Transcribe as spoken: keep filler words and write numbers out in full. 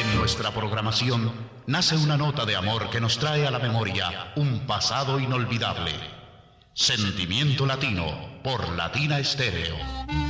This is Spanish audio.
En nuestra programación nace una nota de amor que nos trae a la memoria un pasado inolvidable. Sentimiento Latino por Latina Estéreo.